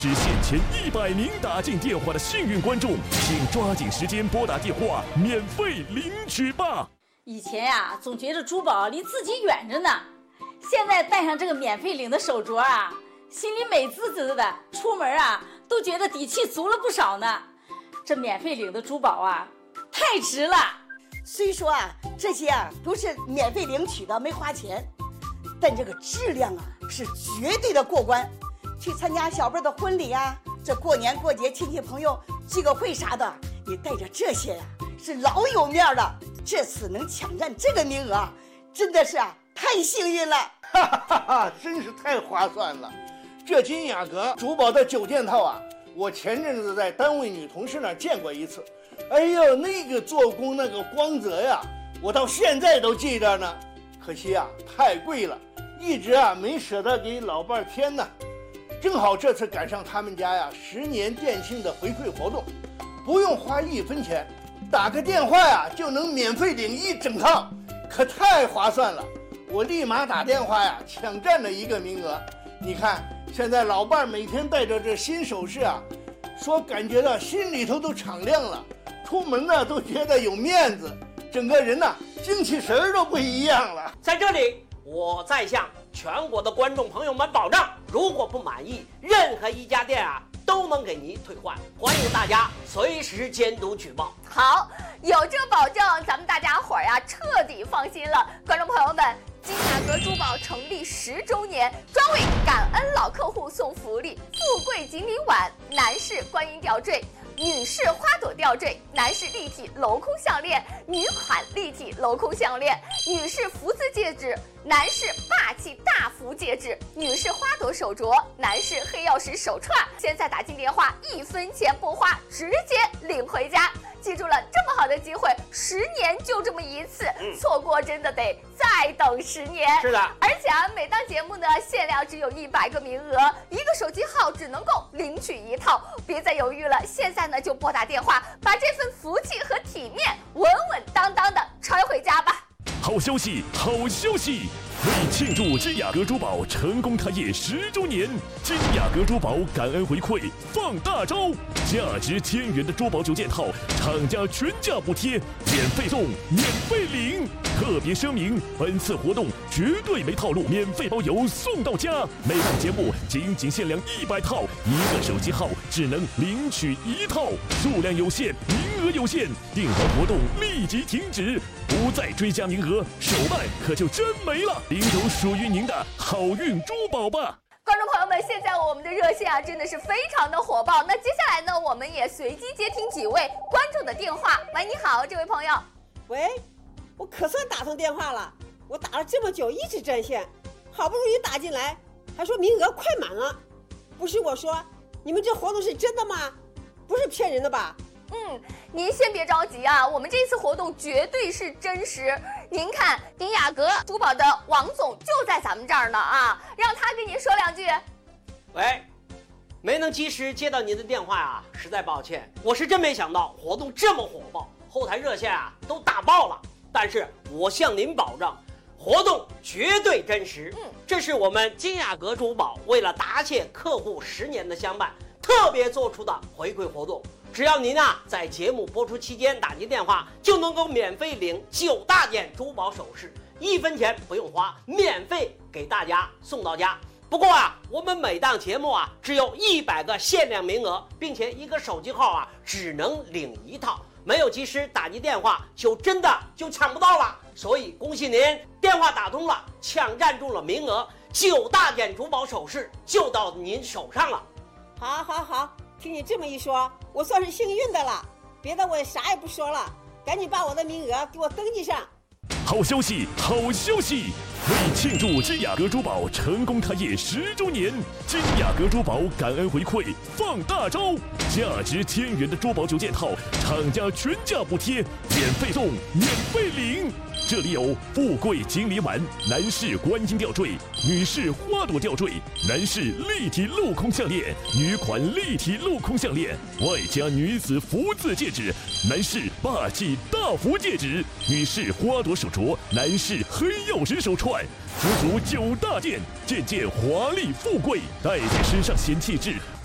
只限前100名打进电话的幸运观众，请抓紧时间拨打电话，免费领取吧。 以前呀，总觉得珠宝离自己远着呢，现在戴上这个免费领的手镯啊，心里美滋滋的，出门啊都觉得底气足了不少呢。这免费领的珠宝啊，太值了。 虽说啊，这些啊都是免费领取的，没花钱，但这个质量啊是绝对的过关。去参加小辈的婚礼啊，这过年过节亲戚朋友聚个会啥的，你带着这些呀，是老有面了。这次能抢占这个名额，真的是啊太幸运了， 哈哈哈哈！真是太划算了。这金雅阁珠宝的9件套啊，我前阵子在单位女同事那儿见过一次。哎呦，那个做工那个光泽呀，我到现在都记着呢。可惜啊，太贵了，一直啊没舍得给老伴儿添呢。正好这次赶上他们家呀10年店庆的回馈活动，不用花1分钱，打个电话呀就能免费领1整套，可太划算了。我立马打电话呀抢占了一个名额。你看现在老伴每天戴着这新首饰啊，说感觉到心里头都敞亮了，出门呢都觉得有面子，整个人呢精气神都不一样了。 在这里我再向全国的观众朋友们保障，如果不满意，任何一家店啊都能给您退换。欢迎大家随时监督举报。 好，有这个保证，咱们大家伙儿呀彻底放心了。观众朋友们，金雅阁珠宝成立10周年，专为感恩老客户送福利：富贵锦鲤碗、男士观音吊坠、女士花朵吊坠、男士立体镂空项链、女款立体镂空项链、女士福字戒指、男士霸气大福戒指、女士花朵手镯、男士黑曜石手串。现在打进电话，1分钱不花，直接领回家。记住了，这么好的机会，10年就这么一次，错过真的得再等10年。 是的， 而且啊，每档节目呢限量只有100个名额，1个手机号只能够领取1套，别再犹豫了，现在呢就拨打电话，把这份福气和体面稳稳当当的揣回家吧。 好消息，好消息！为庆祝金雅阁珠宝成功开业10周年，金雅阁珠宝感恩回馈放大招，价值1000元的珠宝9件套，厂家全价补贴，免费送，免费领。特别声明，本次活动绝对没套路，免费包邮送到家。每档节目仅限量100套，1个手机号只能领取1套，数量有限，名额有限，订单活动立即停止，不再追加名额，手慢可就真没了。领走属于您的好运珠宝吧！ 观众朋友们，现在我们的热线啊真的是非常的火爆。那接下来呢，我们也随机接听几位观众的电话。喂，你好，这位朋友。 喂，我可算打通电话了，我打了这么久一直占线，好不容易打进来，还说名额快满了。不是我说，你们这活动是真的吗？不是骗人的吧？ 您先别着急啊，我们这次活动绝对是真实。您看，金雅阁珠宝的王总就在咱们这儿呢啊，让他跟您说2句。 喂，没能及时接到您的电话啊，实在抱歉。我是真没想到活动这么火爆，后台热线啊都打爆了。但是我向您保证，活动绝对真实。这是我们金雅阁珠宝为了答谢客户10年的相伴，特别做出的回馈活动。只要您啊在节目播出期间打进电话，就能够免费领9大件珠宝首饰，1分钱不用花，免费给大家送到家。不过啊，我们每档节目啊只有100个限量名额，并且1个手机号啊只能领1套，没有及时打进电话就真的抢不到了。所以恭喜您，电话打通了，抢占住了名额，9大件珠宝首饰就到您手上了。 好，听你这么一说，我算是幸运的了。别的我也啥也不说了，赶紧把我的名额给我登记上。 好消息，好消息！为庆祝金雅阁珠宝成功开业10周年，金雅阁珠宝感恩回馈放大招，价值1000元的珠宝9件套，厂家全价补贴，免费送，免费领。这里有富贵锦鲤碗、男士观音吊坠、女士花朵吊坠、男士立体镂空项链、女款立体镂空项链，外加女子福字戒指、男士霸气大福戒指、女士花朵手镯、男士黑曜石手串，足9大件，件件华丽富贵，戴在身上显气质，